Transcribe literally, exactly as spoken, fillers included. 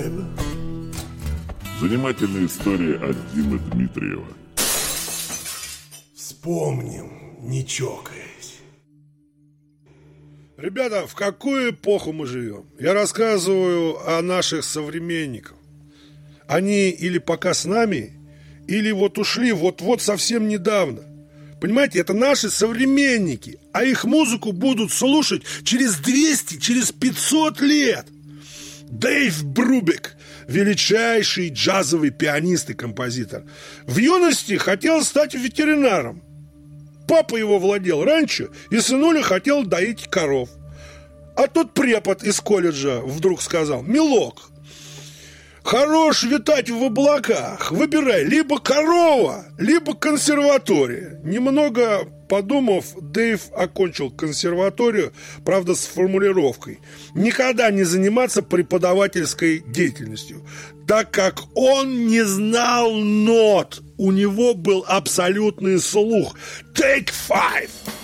Занимательная история от Димы Дмитриева. Вспомним, не чокаясь. Ребята, в какую эпоху мы живем? Я рассказываю о наших современниках. Они или пока с нами, или вот ушли вот-вот совсем недавно. Понимаете, это наши современники, а их музыку будут слушать через двести, через пятьсот лет. Дэйв Брубек, величайший джазовый пианист и композитор, в юности хотел стать ветеринаром. Папа его владел ранчо, и сынуля хотел доить коров. А тот препод из колледжа вдруг сказал: «Милок, хорош витать в облаках, выбирай либо корова, либо консерватория». Немного подумав, Дэйв окончил консерваторию, правда, с формулировкой: никогда не заниматься преподавательской деятельностью, так как он не знал нот. У него был абсолютный слух. Take five!